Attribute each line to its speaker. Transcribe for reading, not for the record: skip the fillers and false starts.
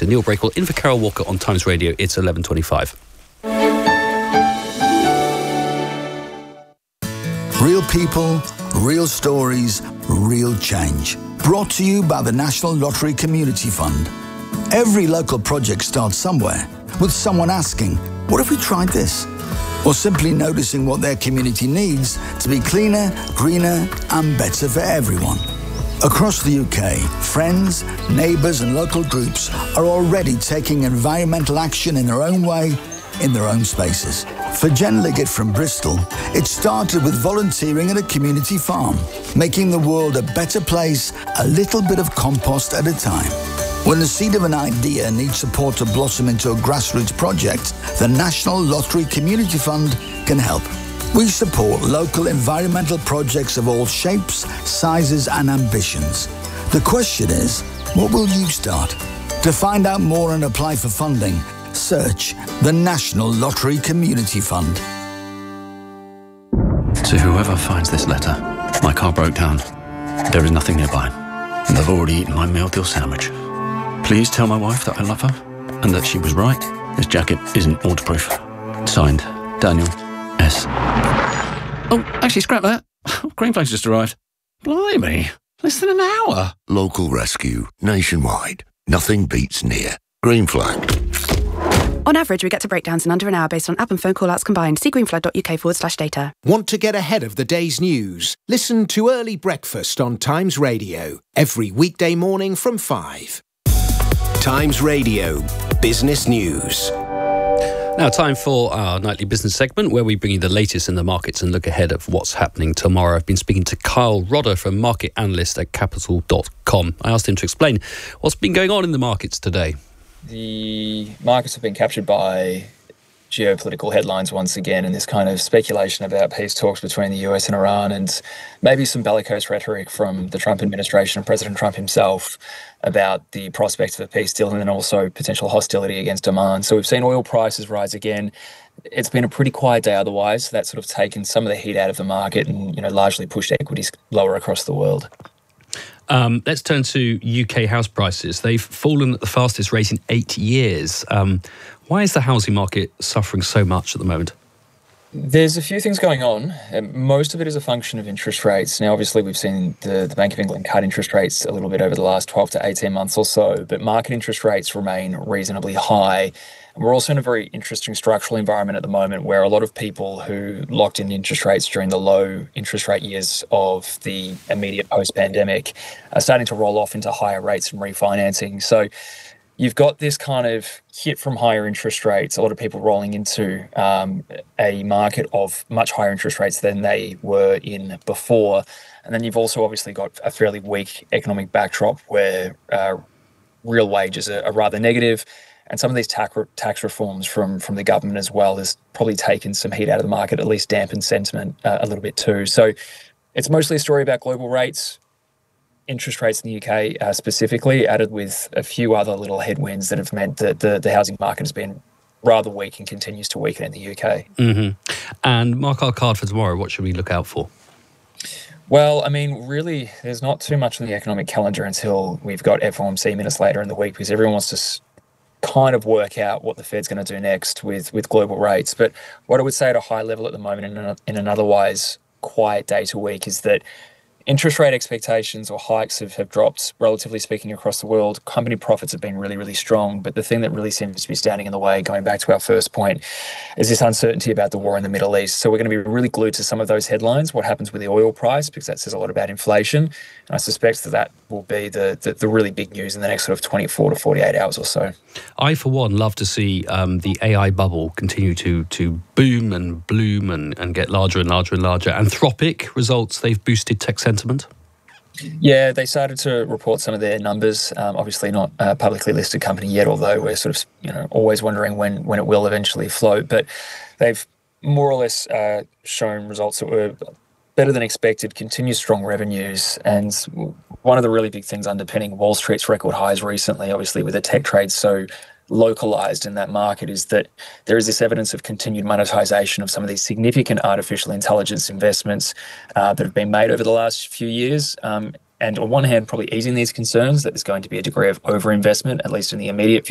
Speaker 1: commentator Neil Breakall in for Carol Walker on Times Radio. It's 11:25.
Speaker 2: Real people, real stories, real change. Brought to you by the National Lottery Community Fund. Every local project starts somewhere, with someone asking, what if we tried this? Or simply noticing what their community needs to be cleaner, greener and better for everyone. Across the UK, friends, neighbours and local groups are already taking environmental action in their own way, in their own spaces. For Jen Liggett from Bristol, it started with volunteering at a community farm, making the world a better place, a little bit of compost at a time. When the seed of an idea needs support to blossom into a grassroots project, the National Lottery Community Fund can help. We support local environmental projects of all shapes, sizes and ambitions. The question is, what will you start? To find out more and apply for funding, search the National Lottery Community Fund.
Speaker 3: To whoever finds this letter, my car broke down. There is nothing nearby, and I've already eaten my meal deal sandwich. Please tell my wife that I love her and that she was right. This jacket isn't waterproof. Signed, Daniel S. Oh, actually, scrap that. Green Flag's just arrived. Blimey, less than an hour.
Speaker 4: Local rescue, nationwide. Nothing beats near. Green Flag.
Speaker 5: On average, we get to breakdowns in under an hour based on app and phone call-outs combined. See greenflag.uk/data.
Speaker 6: Want to get ahead of the day's news? Listen to Early Breakfast on Times Radio. Every weekday morning from 5. Times Radio. Business News.
Speaker 1: Now, time for our nightly business segment where we bring you the latest in the markets and look ahead of what's happening tomorrow. I've been speaking to Kyle Rodder from market analyst at capital.com. I asked him to explain what's been going on in the markets today.
Speaker 7: The markets have been captured by geopolitical headlines once again, and this kind of speculation about peace talks between the US and Iran, and maybe some bellicose rhetoric from the Trump administration and President Trump himself about the prospect of a peace deal, and then also potential hostility against Oman. So we've seen oil prices rise again. It's been a pretty quiet day otherwise. So that's sort of taken some of the heat out of the market and, largely pushed equities lower across the world.
Speaker 1: Let's turn to UK house prices. They've fallen at the fastest rate in 8 years. Why is the housing market suffering so much at the moment?
Speaker 7: There's a few things going on. Most of it is a function of interest rates. Now, obviously, we've seen the Bank of England cut interest rates a little bit over the last 12 to 18 months or so, but market interest rates remain reasonably high. And we're also in a very interesting structural environment at the moment where a lot of people who locked in interest rates during the low interest rate years of the immediate post-pandemic are starting to roll off into higher rates and refinancing. So you've got this kind of hit from higher interest rates, a lot of people rolling into a market of much higher interest rates than they were in before. And then you've also obviously got a fairly weak economic backdrop where real wages are rather negative. And some of these tax reforms from the government as well has probably taken some heat out of the market, at least dampened sentiment a little bit too. So it's mostly a story about global rates, interest rates in the UK specifically, added with a few other little headwinds that have meant that the housing market has been rather weak and continues to weaken in the UK.
Speaker 1: Mm-hmm. And mark our card for tomorrow. What should we look out for?
Speaker 7: Well, I mean, really, there's not too much on the economic calendar until we've got FOMC minutes later in the week, because everyone wants to kind of work out what the Fed's going to do next with global rates. But what I would say at a high level at the moment in an otherwise quiet data week is that interest rate expectations or hikes have dropped, relatively speaking, across the world. Company profits have been really, really strong. But the thing that really seems to be standing in the way, going back to our first point, is this uncertainty about the war in the Middle East. So we're going to be really glued to some of those headlines, what happens with the oil price, because that says a lot about inflation. And I suspect that will be the really big news in the next sort of 24 to 48 hours or so.
Speaker 1: I, for one, love to see the AI bubble continue to boom and bloom and get larger and larger and larger. Anthropic results, they've boosted tech sentiment.
Speaker 7: Yeah, they started to report some of their numbers. Obviously not a publicly listed company yet, although we're sort of always wondering when it will eventually float. But they've more or less shown results that were better than expected, continued strong revenues. And one of the really big things underpinning Wall Street's record highs recently, obviously with the tech trade so localized in that market, is that there is this evidence of continued monetization of some of these significant artificial intelligence investments that have been made over the last few years. And on one hand, probably easing these concerns that there's going to be a degree of overinvestment, at least in the immediate future.